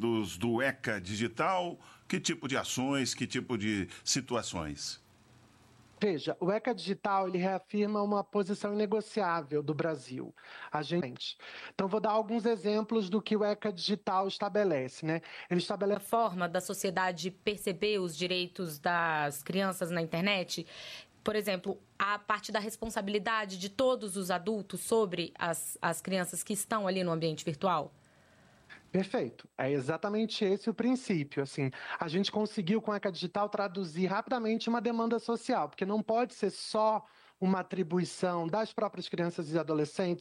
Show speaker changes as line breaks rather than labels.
do ECA Digital? Que tipo de ações, que tipo de situações?
Veja, o ECA Digital ele reafirma uma posição inegociável do Brasil. Então, vou dar alguns exemplos do que o ECA Digital estabelece, né? Ele estabelece
A forma da sociedade perceber os direitos das crianças na internet. Por exemplo, a parte da responsabilidade de todos os adultos sobre as crianças que estão ali no ambiente virtual?
Perfeito. É exatamente esse o princípio. Assim, a gente conseguiu com a ECA Digital traduzir rapidamente uma demanda social, porque não pode ser só uma atribuição das próprias crianças e adolescentes